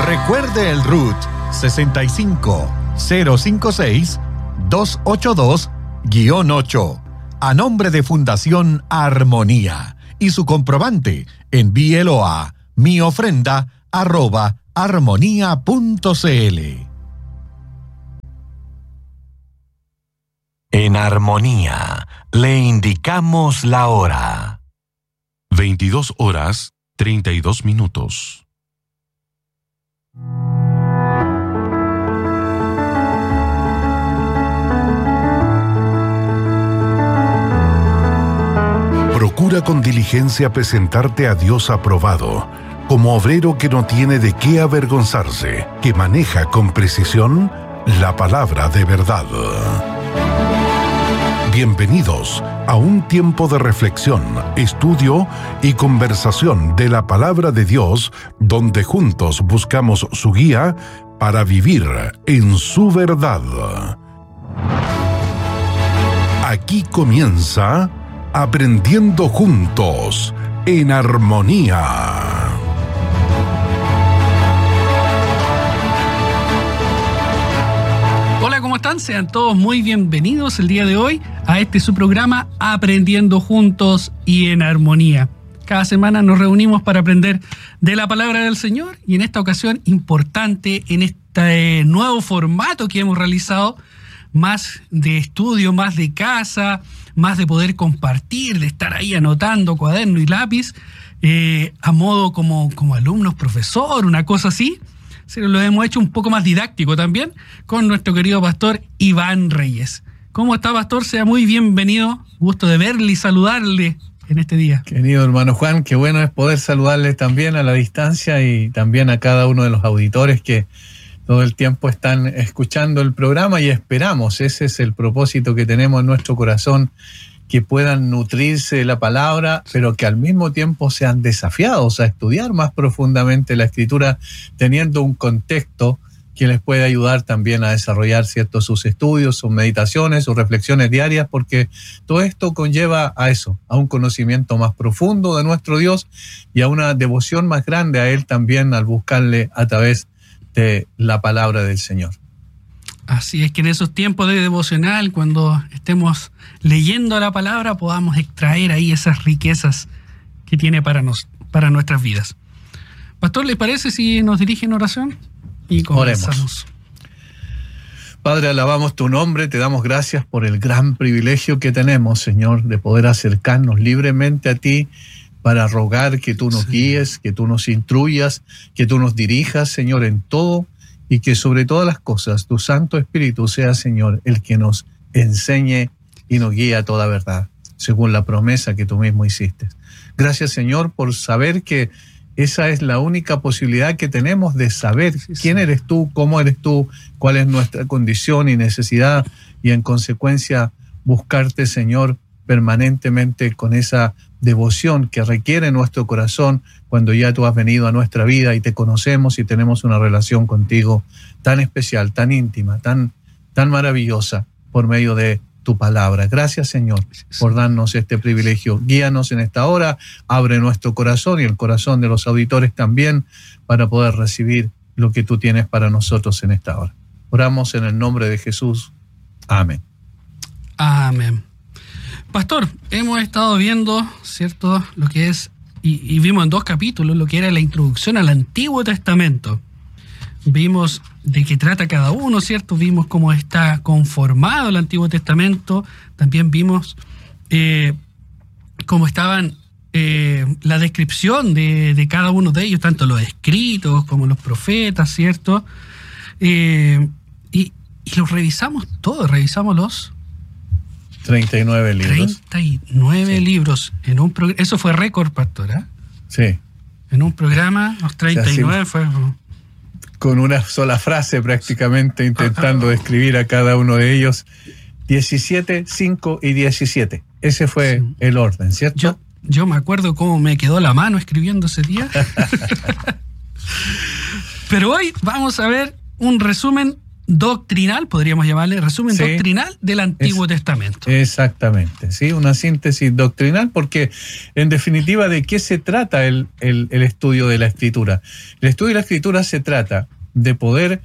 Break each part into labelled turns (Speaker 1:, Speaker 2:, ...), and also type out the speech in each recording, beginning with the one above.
Speaker 1: Recuerde el RUT 65056-282-8 a nombre de Fundación Armonía, y su comprobante envíelo a miofrenda@armonía.cl. En Armonía le indicamos la hora.
Speaker 2: 22:32.
Speaker 3: Procura con diligencia presentarte a Dios aprobado, como obrero que no tiene de qué avergonzarse, que maneja con precisión la palabra de verdad. Bienvenidos a un tiempo de reflexión, estudio y conversación de la palabra de Dios, donde juntos buscamos su guía para vivir en su verdad. Aquí comienza Aprendiendo Juntos en Armonía.
Speaker 4: Hola, ¿cómo están? Sean todos muy bienvenidos el día de hoy a su programa Aprendiendo Juntos y en Armonía. Cada semana nos reunimos para aprender de la palabra del Señor, y en esta ocasión importante, en este nuevo formato que hemos realizado, más de estudio, más de casa, más de poder compartir, de estar ahí anotando cuaderno y lápiz, a modo como alumnos, profesor, una cosa así. Lo hemos hecho un poco más didáctico también con nuestro querido pastor Iván Reyes. ¿Cómo está, pastor? Sea muy bienvenido. Gusto de verle y saludarle en este día.
Speaker 5: Querido hermano Juan, qué bueno es poder saludarle también a la distancia, y también a cada uno de los auditores que todo el tiempo están escuchando el programa, y esperamos, ese es el propósito que tenemos en nuestro corazón, que puedan nutrirse de la palabra, pero que al mismo tiempo sean desafiados a estudiar más profundamente la Escritura, teniendo un contexto que les puede ayudar también a desarrollar sus estudios, sus meditaciones, sus reflexiones diarias, porque todo esto conlleva a eso, a un conocimiento más profundo de nuestro Dios y a una devoción más grande a Él también, al buscarle a través de la palabra del Señor.
Speaker 4: Así es, que en esos tiempos de devocional, cuando estemos leyendo la palabra, podamos extraer ahí esas riquezas que tiene para nuestras vidas. Pastor, ¿les parece si nos dirige en oración? Y comenzamos.
Speaker 5: Oremos. Padre, alabamos tu nombre, te damos gracias por el gran privilegio que tenemos, Señor, de poder acercarnos libremente a ti, para rogar que tú nos guíes, que tú nos instruyas, que tú nos dirijas, Señor, en todo, y que sobre todas las cosas tu Santo Espíritu sea, Señor, el que nos enseñe y nos guíe a toda verdad, según la promesa que tú mismo hiciste. Gracias, Señor, por saber que esa es la única posibilidad que tenemos de saber quién eres tú, cómo eres tú, cuál es nuestra condición y necesidad, y en consecuencia buscarte, Señor, permanentemente con esa devoción que requiere nuestro corazón cuando ya tú has venido a nuestra vida y te conocemos y tenemos una relación contigo tan especial, tan íntima, tan maravillosa por medio de tu palabra. Gracias, Señor, por darnos este privilegio. Guíanos en esta hora, abre nuestro corazón y el corazón de los auditores también, para poder recibir lo que tú tienes para nosotros en esta hora. Oramos en el nombre de Jesús. Amén.
Speaker 4: Amén. Pastor, hemos estado viendo, ¿cierto?, lo que es, y vimos en 2 capítulos, lo que era la introducción al Antiguo Testamento. Vimos de qué trata cada uno, ¿cierto? Vimos cómo está conformado el Antiguo Testamento. También vimos cómo estaban la descripción de cada uno de ellos, tanto los escritos como los profetas, ¿cierto? Y los revisamos todos, revisamos los
Speaker 5: 39 libros.
Speaker 4: 39 libros. Eso fue récord, pastor, ¿eh?
Speaker 5: Sí.
Speaker 4: En un programa, los 39 fue...
Speaker 5: Con una sola frase prácticamente, intentando describir a cada uno de ellos. 17, 5 y 17. Ese fue el orden, ¿cierto?
Speaker 4: Yo me acuerdo cómo me quedó la mano escribiendo ese día. Pero hoy vamos a ver un resumen doctrinal, podríamos llamarle, resumen doctrinal del Antiguo Testamento.
Speaker 5: Exactamente, sí, una síntesis doctrinal, porque en definitiva, ¿de qué se trata el estudio de la Escritura? El estudio de la Escritura se trata de poder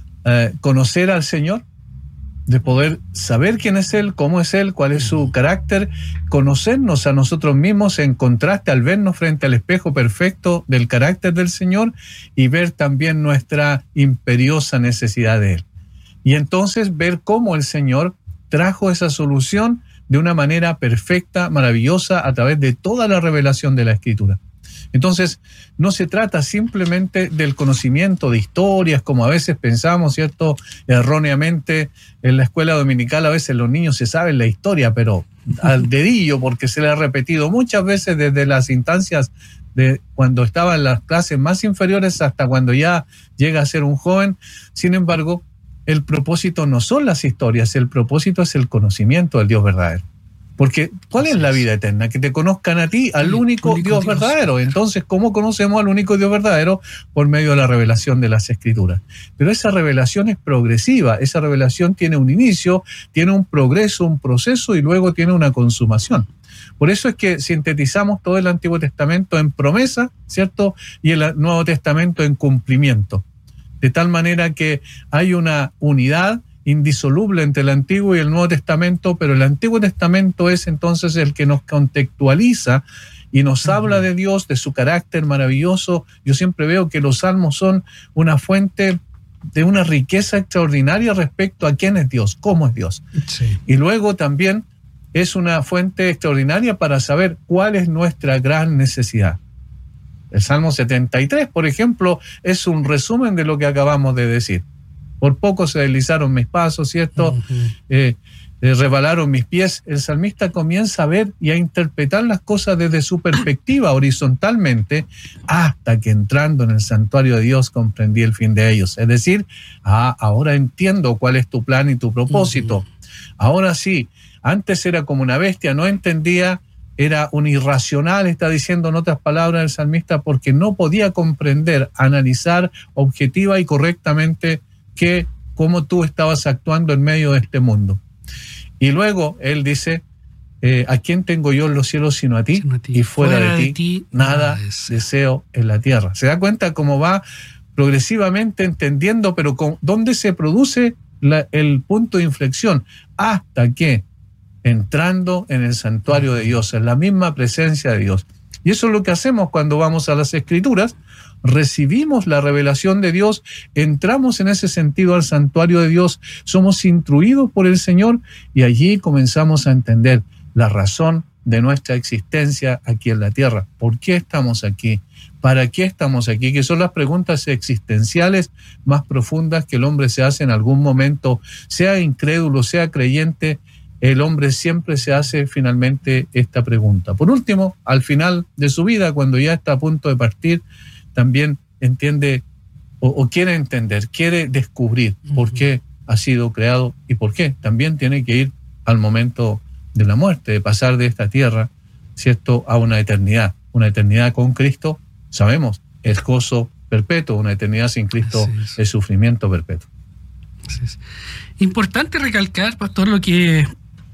Speaker 5: conocer al Señor, de poder saber quién es Él, cómo es Él, cuál es su carácter, conocernos a nosotros mismos en contraste al vernos frente al espejo perfecto del carácter del Señor y ver también nuestra imperiosa necesidad de Él. Y entonces ver cómo el Señor trajo esa solución de una manera perfecta, maravillosa, a través de toda la revelación de la Escritura. Entonces, no se trata simplemente del conocimiento de historias, como a veces pensamos, ¿cierto? Erróneamente, en la escuela dominical a veces los niños se saben la historia, pero al dedillo, porque se le ha repetido muchas veces desde las instancias de cuando estaba en las clases más inferiores hasta cuando ya llega a ser un joven. Sin embargo, el propósito no son las historias, el propósito es el conocimiento del Dios verdadero. Porque, ¿cuál es la vida eterna? Que te conozcan a ti, al único Dios verdadero. Entonces, ¿cómo conocemos al único Dios verdadero? Por medio de la revelación de las Escrituras. Pero esa revelación es progresiva, esa revelación tiene un inicio, tiene un progreso, un proceso y luego tiene una consumación. Por eso es que sintetizamos todo el Antiguo Testamento en promesa, ¿cierto? Y el Nuevo Testamento en cumplimiento. De tal manera que hay una unidad indisoluble entre el Antiguo y el Nuevo Testamento, pero el Antiguo Testamento es entonces el que nos contextualiza y nos habla de Dios, de su carácter maravilloso. Yo siempre veo que los salmos son una fuente de una riqueza extraordinaria respecto a quién es Dios, cómo es Dios. Sí. Y luego también es una fuente extraordinaria para saber cuál es nuestra gran necesidad. El Salmo 73, por ejemplo, es un resumen de lo que acabamos de decir. Por poco se deslizaron mis pasos, ¿cierto? Resbalaron mis pies. El salmista comienza a ver y a interpretar las cosas desde su perspectiva horizontalmente, hasta que entrando en el santuario de Dios comprendí el fin de ellos. Es decir, ahora entiendo cuál es tu plan y tu propósito. Ahora sí, antes era como una bestia, no entendía, era un irracional, está diciendo en otras palabras el salmista, porque no podía comprender, analizar objetiva y correctamente cómo tú estabas actuando en medio de este mundo. Y luego él dice, ¿a quién tengo yo en los cielos sino a ti? Y fuera de ti nada deseo en la tierra. ¿Se da cuenta cómo va progresivamente entendiendo, pero dónde se produce el punto de inflexión? Hasta que, entrando en el santuario de Dios, en la misma presencia de Dios. Y eso es lo que hacemos cuando vamos a las Escrituras. Recibimos la revelación de Dios, entramos en ese sentido al santuario de Dios, somos instruidos por el Señor y allí comenzamos a entender la razón de nuestra existencia aquí en la tierra. ¿Por qué estamos aquí? ¿Para qué estamos aquí? Que son las preguntas existenciales más profundas que el hombre se hace en algún momento, sea incrédulo, sea creyente. El hombre siempre se hace finalmente esta pregunta. Por último, al final de su vida, cuando ya está a punto de partir, también entiende o quiere entender, quiere descubrir por qué ha sido creado y por qué. También tiene que ir al momento de la muerte, de pasar de esta tierra, ¿cierto?, a una eternidad. Una eternidad con Cristo, sabemos, es gozo perpetuo. Una eternidad sin Cristo es sufrimiento perpetuo.
Speaker 4: Es importante recalcar, pastor, lo que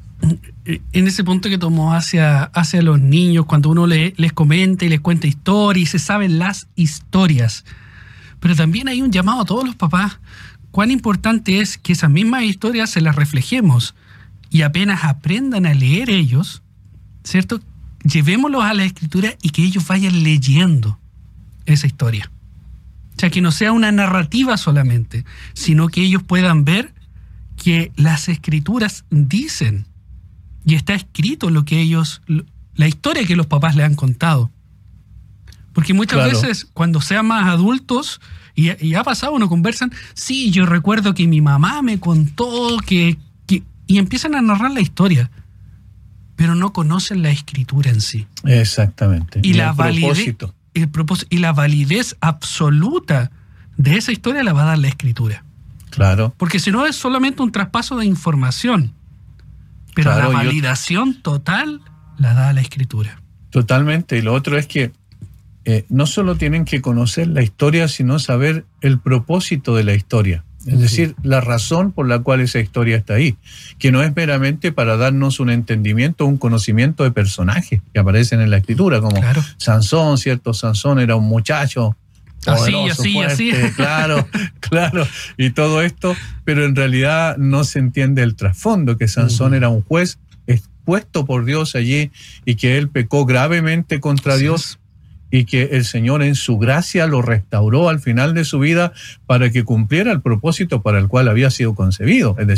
Speaker 4: en ese punto que tomó hacia los niños, cuando uno les comenta y les cuenta historias y se saben las historias. Pero también hay un llamado a todos los papás. Cuán importante es que esas mismas historias se las reflejemos y apenas aprendan a leer ellos, ¿cierto?, llevémoslos a la Escritura y que ellos vayan leyendo esa historia. O sea, que no sea una narrativa solamente, sino que ellos puedan ver que las Escrituras dicen y está escrito lo que ellos, la historia que los papás le han contado. Porque muchas veces, cuando sean más adultos, y ha pasado, uno conversan, sí, yo recuerdo que mi mamá me contó que y empiezan a narrar la historia, pero no conocen la Escritura en sí.
Speaker 5: Exactamente.
Speaker 4: Y la validez, el propósito y la validez absoluta de esa historia la va a dar la Escritura.
Speaker 5: Claro.
Speaker 4: Porque si no es solamente un traspaso de información, pero la validación total la da la Escritura.
Speaker 5: Totalmente. Y lo otro es que no solo tienen que conocer la historia, sino saber el propósito de la historia. Es decir, la razón por la cual esa historia está ahí, que no es meramente para darnos un entendimiento, un conocimiento de personajes que aparecen en la Escritura, como Sansón, ¿cierto? Sansón era un muchacho poderoso, fuerte, claro, y todo esto, pero en realidad no se entiende el trasfondo, que Sansón era un juez expuesto por Dios allí y que él pecó gravemente contra Dios, y que el Señor en su gracia lo restauró al final de su vida para que cumpliera el propósito para el cual había sido concebido, es decir,